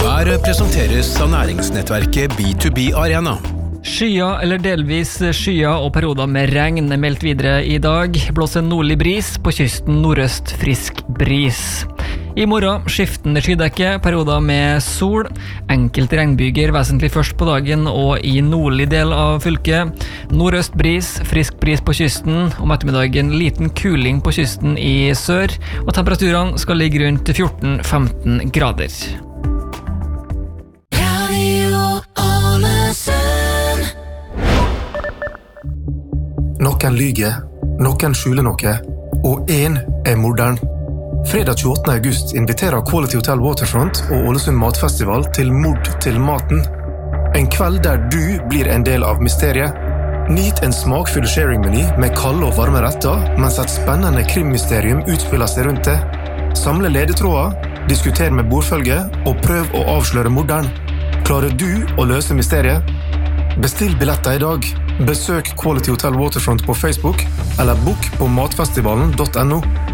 Her presenteres av næringsnettverket B2B Arena. Skyer eller delvis skyer og perioder med regn meldt videre i dag. Blåser nordlig bris, på kysten nordøst frisk bris. I morgen skiftende skydekke, perioder med sol. Enkelte regnbyger vesentlig først på dagen og i nordlig del av fylket. Nordøst bris, frisk bris på kysten. Om ettermiddagen liten kuling på kysten i sør. Og temperaturene skal ligge rundt 14-15 grader. Noen lyger, noen skjuler noe, og en morderen. Fredag 28. august inviterer Quality Hotel Waterfront og Ålesund Matfestival til Mord til maten. En kveld der du blir en del av mysteriet. Nyt en smakfull sharing-meny med kalde og varme retter, mens et spennende krimmysterium utspiller seg rundt det. Samle ledetråder, diskuter med bordfølge og prøv å avsløre morderen. Klarer du å løse mysteriet? Bestill billetter i dag. Besøk Quality Hotel Waterfront på Facebook eller book på matfestivalen.no.